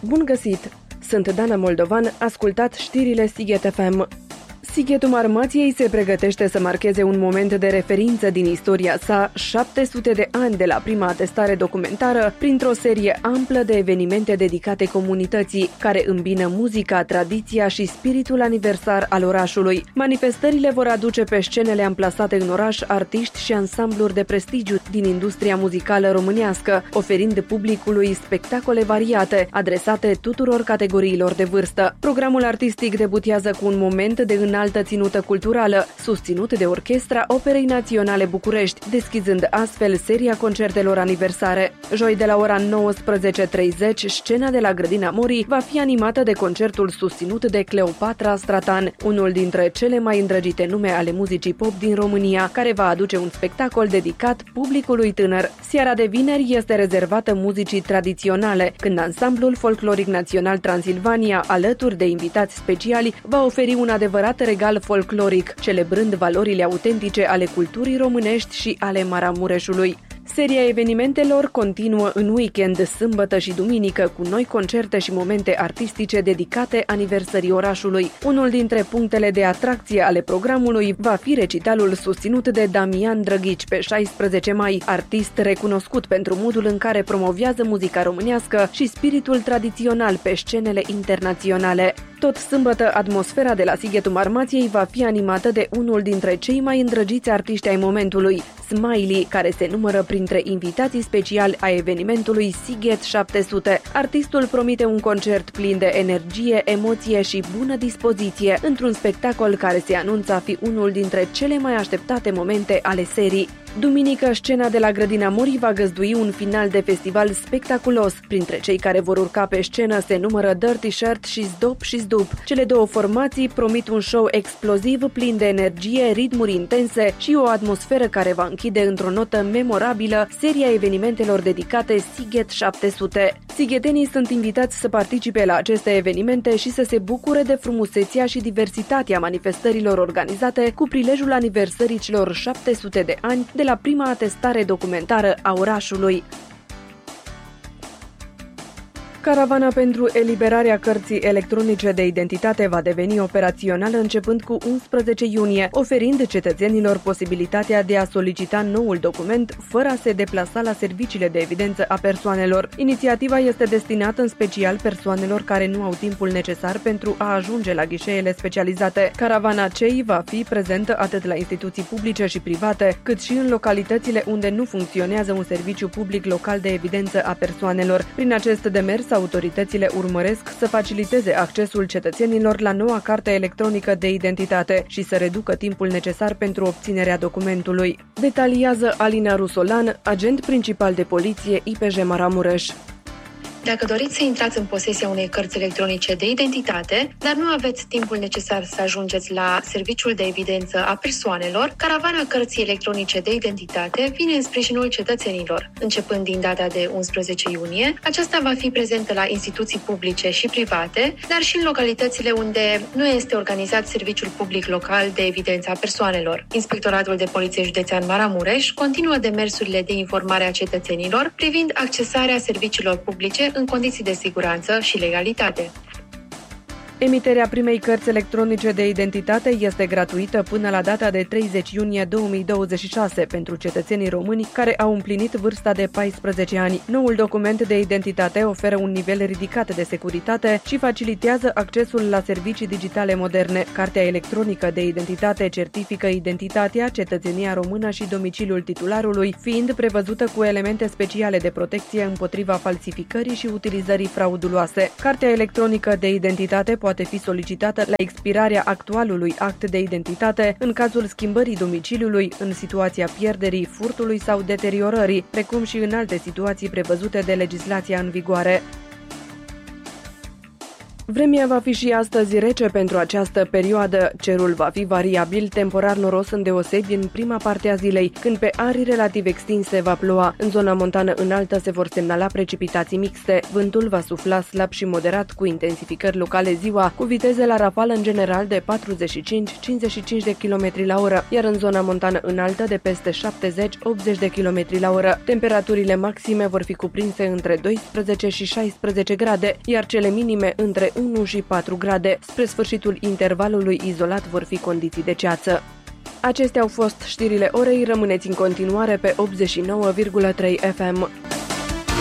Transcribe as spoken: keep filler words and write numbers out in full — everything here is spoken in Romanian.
Bun găsit! Sunt Dana Moldovan, ascultați știrile Sighet F M. Sighetul Marmației se pregătește să marcheze un moment de referință din istoria sa, șapte sute de ani de la prima atestare documentară, printr-o serie amplă de evenimente dedicate comunității, care îmbină muzica, tradiția și spiritul aniversar al orașului. Manifestările vor aduce pe scenele amplasate în oraș artiști și ansambluri de prestigiu din industria muzicală românească, oferind publicului spectacole variate, adresate tuturor categoriilor de vârstă. Programul artistic debutează cu un moment de înaltă ținută culturală, susținut de Orchestra Operei Naționale București, deschizând astfel seria concertelor aniversare. Joi de la ora nouăsprezece și treizeci, scena de la Grădina Morii va fi animată de concertul susținut de Cleopatra Stratan, unul dintre cele mai îndrăgite nume ale muzicii pop din România, care va aduce un spectacol dedicat publicului tânăr. Seara de vineri este rezervată muzicii tradiționale, când ansamblul folcloric național Transilvania, alături de invitați speciali, va oferi un adevărat regal folcloric, celebrând valorile autentice ale culturii românești și ale Maramureșului. Seria evenimentelor continuă în weekend, sâmbătă și duminică, cu noi concerte și momente artistice dedicate aniversării orașului. Unul dintre punctele de atracție ale programului va fi recitalul susținut de Damian Drăghici pe șaisprezece mai, artist recunoscut pentru modul în care promovează muzica românească și spiritul tradițional pe scenele internaționale. Tot sâmbătă, atmosfera de la Sighetul Marmației va fi animată de unul dintre cei mai îndrăgiți artiști ai momentului, Smiley, care se numără printre invitații speciali ai evenimentului Sighet șapte sute. Artistul promite un concert plin de energie, emoție și bună dispoziție, într-un spectacol care se anunță a fi unul dintre cele mai așteptate momente ale serii. Duminică, scena de la Grădina Morii va găzdui un final de festival spectaculos. Printre cei care vor urca pe scenă se numără Dirty Shirt și Zdop și Zdup. Cele două formații promit un show exploziv, plin de energie, ritmuri intense și o atmosferă care va închide într-o notă memorabilă seria evenimentelor dedicate Sighet șapte sute. Sighetenii sunt invitați să participe la aceste evenimente și să se bucure de frumusețea și diversitatea manifestărilor organizate cu prilejul aniversării celor șapte sute de ani de la prima atestare documentară a orașului. Caravana pentru eliberarea cărții electronice de identitate va deveni operațională începând cu unsprezece iunie, oferind cetățenilor posibilitatea de a solicita noul document fără a se deplasa la serviciile de evidență a persoanelor. Inițiativa este destinată în special persoanelor care nu au timpul necesar pentru a ajunge la ghișeele specializate. Caravana C E I va fi prezentă atât la instituții publice și private, cât și în localitățile unde nu funcționează un serviciu public local de evidență a persoanelor. Prin acest demers, autoritățile urmăresc să faciliteze accesul cetățenilor la noua carte electronică de identitate și să reducă timpul necesar pentru obținerea documentului. Detaliază Alina Rusolan, agent principal de poliție I P J Maramureș. Dacă doriți să intrați în posesia unei cărți electronice de identitate, dar nu aveți timpul necesar să ajungeți la serviciul de evidență a persoanelor, caravana cărții electronice de identitate vine în sprijinul cetățenilor. Începând din data de unsprezece iunie, aceasta va fi prezentă la instituții publice și private, dar și în localitățile unde nu este organizat serviciul public local de evidență a persoanelor. Inspectoratul de Poliție Județean Maramureș continuă demersurile de informare a cetățenilor privind accesarea serviciilor publice în condiții de siguranță și legalitate. Emiterea primei cărți electronice de identitate este gratuită până la data de treizeci iunie două mii douăzeci și șase pentru cetățenii români care au împlinit vârsta de paisprezece ani. Noul document de identitate oferă un nivel ridicat de securitate și facilitează accesul la servicii digitale moderne. Cartea electronică de identitate certifică identitatea, cetățenia română și domiciliul titularului, fiind prevăzută cu elemente speciale de protecție împotriva falsificării și utilizării frauduloase. Cartea electronică de identitate poate fi solicitată la expirarea actualului act de identitate în cazul schimbării domiciliului, în situația pierderii, furtului sau deteriorării, precum și în alte situații prevăzute de legislația în vigoare. Vremea va fi și astăzi rece pentru această perioadă. Cerul va fi variabil, temporar noros îndeosebi în prima parte a zilei, când pe arii relativ extinse va ploua. În zona montană înaltă se vor semnala precipitații mixte. Vântul va sufla slab și moderat, cu intensificări locale ziua, cu viteze la rafală în general de patruzeci și cinci - cincizeci și cinci de kilometri la oră, iar în zona montană înaltă de peste șaptezeci - optzeci de kilometri la oră. Temperaturile maxime vor fi cuprinse între doisprezece și șaisprezece grade, iar cele minime între unu și patru grade. Spre sfârșitul intervalului izolat vor fi condiții de ceață. Acestea au fost știrile orei. Rămâneți în continuare pe optzeci și nouă virgulă trei F M.